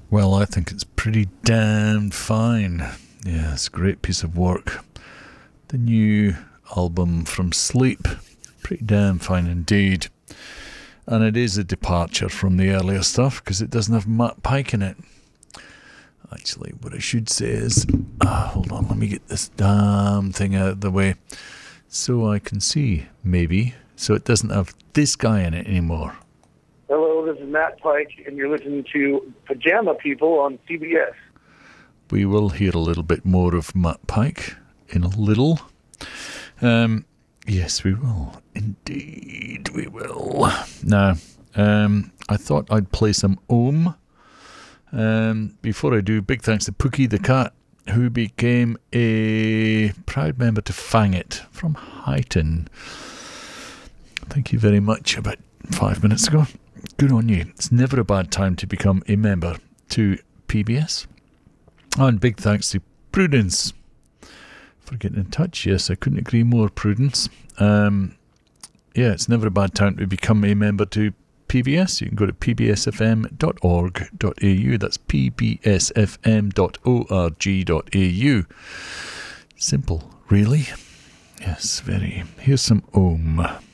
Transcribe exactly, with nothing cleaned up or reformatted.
Well, I think it's pretty damn fine. Yeah, it's a great piece of work. The new album from Sleep, pretty damn fine indeed. And it is a departure from the earlier stuff because it doesn't have Matt Pike in it. Actually, what I should say is, ah, hold on, let me get this damn thing out of the way so I can see, maybe. So it doesn't have this guy in it anymore. Hello, this is Matt Pike, and you're listening to Pajama People on C B S. We will hear a little bit more of Matt Pike in a little. Um, yes, we will. Indeed, we will. Now, um, I thought I'd play some Ohm. Um, before I do, big thanks to Pookie the cat, who became a proud member to Fang It from Highton. Thank you very much. About five minutes ago. Good on you. It's never a bad time to become a member to P B S. And big thanks to Prudence for getting in touch. Yes, I couldn't agree more, Prudence. Um, yeah, it's never a bad time to become a member to P B S. You can go to p b s f m dot org dot a u. That's p b s f m dot org dot a u. Simple, really? Yes, very. Here's some Ohm.